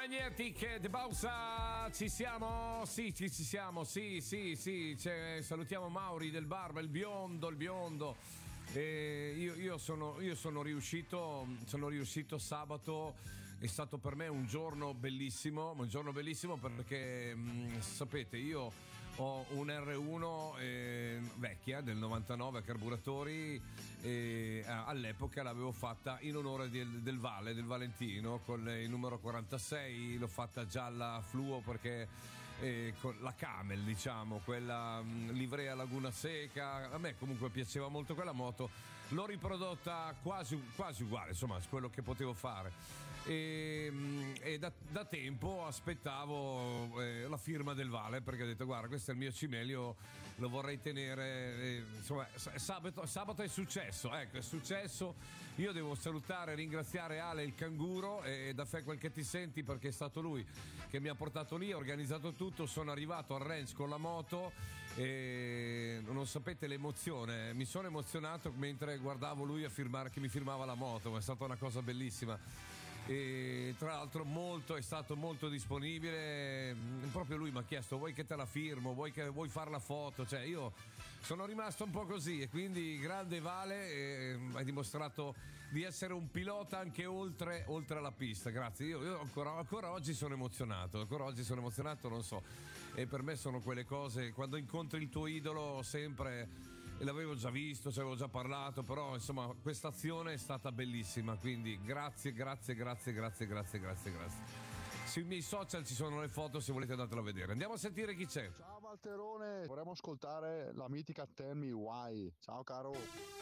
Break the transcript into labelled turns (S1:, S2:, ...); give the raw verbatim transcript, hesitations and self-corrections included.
S1: Magnetic, The Bausa, ci siamo? Sì, ci, ci siamo, sì, sì, sì. C'è, salutiamo Mauri del Barba, il biondo, il biondo. E io, io, sono, io sono riuscito, sono riuscito sabato, è stato per me un giorno bellissimo, un giorno bellissimo perché mh, sapete, io ho un R uno eh, vecchia del novantanove a carburatori e eh, all'epoca l'avevo fatta in onore del, del Vale, del Valentino, con il numero quarantasei, l'ho fatta gialla fluo perché eh, con la Camel, diciamo, quella mh, livrea Laguna Seca, a me comunque piaceva molto quella moto, l'ho riprodotta quasi, quasi uguale, insomma, quello che potevo fare. E, e da, da tempo aspettavo eh, la firma del Vale perché ho detto guarda, questo è il mio cimelio, lo vorrei tenere, eh, insomma, sabato, sabato è successo, ecco, è successo. Io devo salutare e ringraziare Ale il canguro e da fe quel che ti senti, perché è stato lui che mi ha portato lì, ha organizzato tutto, sono arrivato al ranch con la moto e non sapete l'emozione, mi sono emozionato mentre guardavo lui a firmare, che mi firmava la moto, è stata una cosa bellissima. E tra l'altro molto, è stato molto disponibile, proprio lui mi ha chiesto vuoi che te la firmo, vuoi, che, vuoi fare la foto, cioè io sono rimasto un po' così e quindi grande Vale, eh, hai dimostrato di essere un pilota anche oltre, oltre la pista, grazie. Io, io ancora, ancora oggi sono emozionato, ancora oggi sono emozionato, non so, e per me sono quelle cose, quando incontri il tuo idolo sempre, e l'avevo già visto, ci avevo già parlato, però insomma questa azione è stata bellissima, quindi grazie, grazie, grazie, grazie, grazie, grazie, grazie. Sui miei social ci sono le foto, se volete andatelo a vedere. Andiamo a sentire chi c'è.
S2: Ciao Valterone, vorremmo ascoltare la mitica Tell Me Why. Ciao caro.